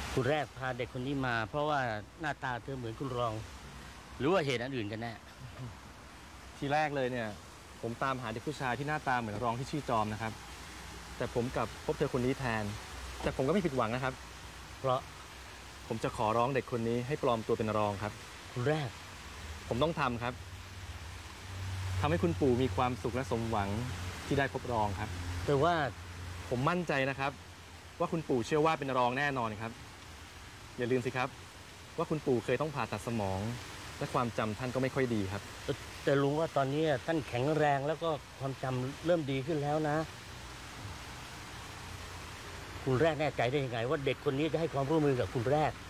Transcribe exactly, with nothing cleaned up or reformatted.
คุณแรกพาเด็กคนนี้มา เพราะว่าหน้าตาเธอเหมือนคุณรอง หรือว่าเหตุอันอื่นกันแน่ทีแรกเลยเนี่ยผมตามหาเด็กผู้ชายที่หน้าตาเหมือนรองที่ชื่อจอมนะครับแต่ผมกลับพบเธอคนนี้แทนแต่ผมก็ไม่ผิดหวังนะครับเพราะผมจะขอร้องเด็กคนนี้ให้ปลอมตัวเป็นรองครับคุณแรกผมต้องทำครับทำให้คุณปู่มีความสุขและสมหวังที่ได้พบรองครับแต่ว่าผมมั่นใจนะครับว่าคุณปู่เชื่อว่าเป็นรองแน่นอนครับอย่าลืมสิครับว่าคุณปู่เคยต้องผ่าตัดสมองและความจำท่านก็ไม่ค่อยดีครับแต่ลุงว่าตอนนี้ท่านแข็งแรงแล้วก็ความจำเริ่มดีขึ้นแล้วนะคุณแรกแน่ใจได้ยังไงว่าเด็กคนนี้จะให้ความร่วมมือกับคุณแรก